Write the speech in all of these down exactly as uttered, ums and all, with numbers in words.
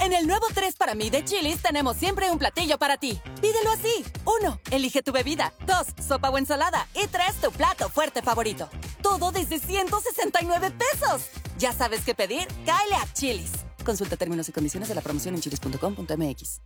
En el nuevo tres para mí de Chili's tenemos siempre un platillo para ti. Pídelo así. Uno, elige tu bebida. Dos, sopa o ensalada. Y tres, tu plato fuerte favorito. Todo desde ciento sesenta y nueve pesos. ¿Ya sabes qué pedir? Cáele a Chili's. Consulta términos y condiciones de la promoción en chilis punto com punto m x.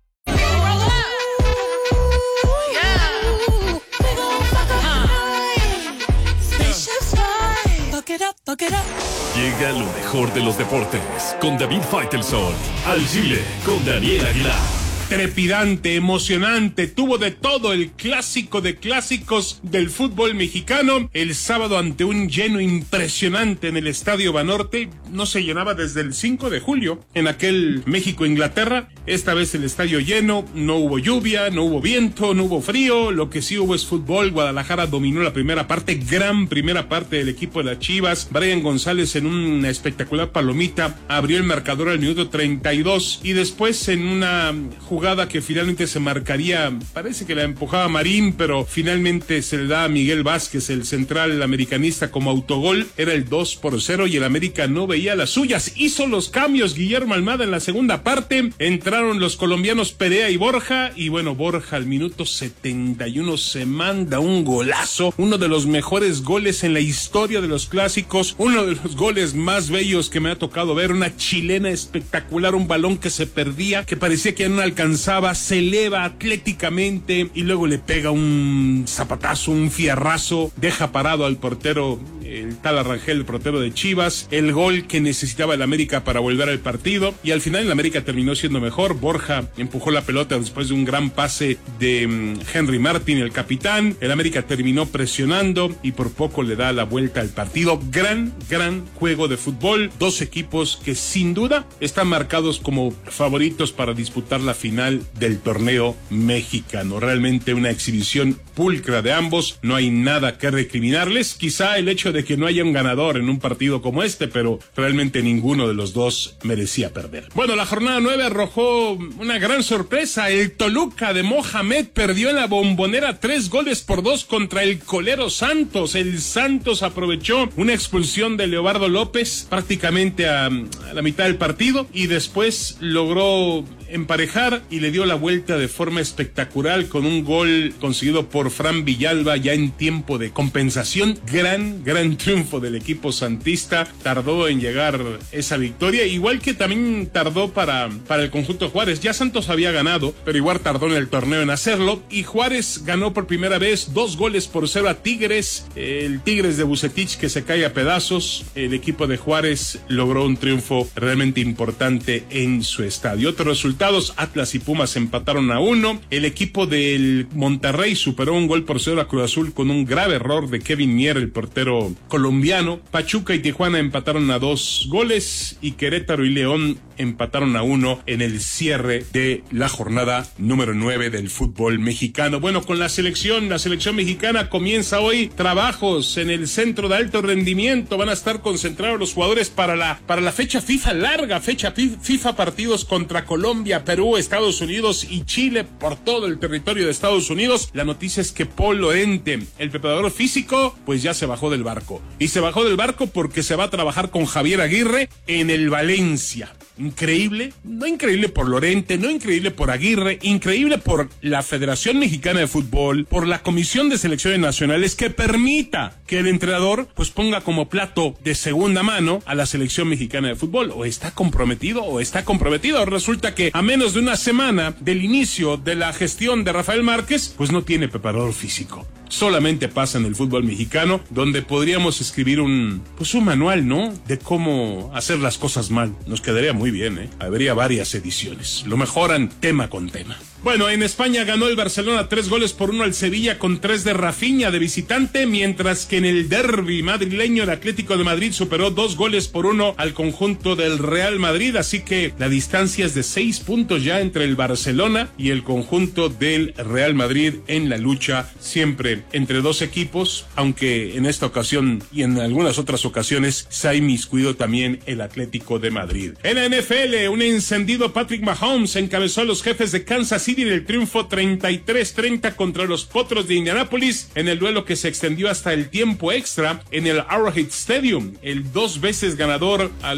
Llega lo mejor de los deportes con David Faitelson. Al Chile con Daniel Aguilar. Trepidante, emocionante, tuvo de todo el clásico de clásicos del fútbol mexicano. El sábado ante un lleno impresionante en el Estadio Banorte. No se llenaba desde el cinco de julio en aquel México-Inglaterra. Esta vez el estadio lleno, no hubo lluvia, no hubo viento, no hubo frío. Lo que sí hubo es fútbol. Guadalajara dominó la primera parte, gran primera parte del equipo de las Chivas. Brian González en una espectacular palomita abrió el marcador al minuto treinta y dos y después en una jugada que finalmente se marcaría, parece que la empujaba Marín, pero finalmente se le da a Miguel Vázquez, el central americanista, como autogol. Era el dos por cero y el América no veía las suyas. Hizo los cambios Guillermo Almada en la segunda parte. Entraron los colombianos Perea y Borja, y bueno, Borja al minuto setenta y uno se manda un golazo, uno de los mejores goles en la historia de los clásicos, uno de los goles más bellos que me ha tocado ver, una chilena espectacular, un balón que se perdía, que parecía que ya no alcanzaba, se eleva atléticamente y luego le pega un zapatazo, un fierrazo, deja parado al portero, el tal Arrangel, el portero de Chivas, el gol que necesitaba el América para volver al partido, y al final el América terminó siendo mejor. Borja empujó la pelota después de un gran pase de um, Henry Martin, el capitán. El América terminó presionando y por poco le da la vuelta al partido. Gran, gran juego de fútbol, dos equipos que sin duda están marcados como favoritos para disputar la final del torneo mexicano. Realmente una exhibición pulcra de ambos, no hay nada que recriminarles, quizá el hecho de que no haya un ganador en un partido como este, pero realmente ninguno de los dos merecía perder. Bueno, la jornada nueve arrojó una gran sorpresa. El Toluca de Mohamed perdió en la Bombonera tres goles por dos contra el colero Santos. El Santos aprovechó una expulsión de Leobardo López prácticamente a, a la mitad del partido y después logró emparejar y le dio la vuelta de forma espectacular con un gol conseguido por Fran Villalba ya en tiempo de compensación. Gran, gran triunfo del equipo santista. Tardó en llegar esa victoria, igual que también tardó para, para el conjunto Juárez. Ya Santos había ganado, pero igual tardó en el torneo en hacerlo, y Juárez ganó por primera vez dos goles por cero a Tigres. El Tigres de Vucetich que se cae a pedazos. El equipo de Juárez logró un triunfo realmente importante en su estadio. Otro resultado: Atlas y Pumas empataron a uno. El equipo del Monterrey superó un gol por cero a Cruz Azul con un grave error de Kevin Mier, el portero colombiano. Pachuca y Tijuana empataron a dos goles y Querétaro y León empataron a uno en el cierre de la jornada número nueve del fútbol mexicano. Bueno, con la selección, la selección mexicana comienza hoy trabajos en el centro de alto rendimiento. Van a estar concentrados los jugadores para la, para la fecha FIFA larga, fecha FIFA, partidos contra Colombia, Perú, Estados Unidos y Chile por todo el territorio de Estados Unidos. La noticia es que Paul Lorente, el preparador físico, pues ya se bajó del barco. Y se bajó del barco porque se va a trabajar con Javier Aguirre en el Valencia. Increíble, no increíble por Lorente, no increíble por Aguirre, increíble por la Federación Mexicana de Fútbol, por la Comisión de Selecciones Nacionales, que permita que el entrenador pues ponga como plato de segunda mano a la Selección Mexicana de Fútbol. O está comprometido o está comprometido. Resulta que a menos de una semana del inicio de la gestión de Rafael Márquez, pues no tiene preparador físico. Solamente pasa en el fútbol mexicano, donde podríamos escribir un, pues un manual, ¿no?, de cómo hacer las cosas mal. Nos quedaría muy bien, ¿eh? Habría varias ediciones. Lo mejoran tema con tema. Bueno, en España ganó el Barcelona tres goles por uno al Sevilla con tres de Rafinha de visitante, mientras que en el derbi madrileño el Atlético de Madrid superó dos goles por uno al conjunto del Real Madrid, así que la distancia es de seis puntos ya entre el Barcelona y el conjunto del Real Madrid en la lucha siempre entre dos equipos, aunque en esta ocasión y en algunas otras ocasiones se ha inmiscuido también el Atlético de Madrid. En la N F L, un encendido Patrick Mahomes encabezó a los Jefes de Kansas City en el triunfo treinta y tres treinta contra los Potros de Indianápolis, en el duelo que se extendió hasta el tiempo extra en el Arrowhead Stadium. El dos veces ganador al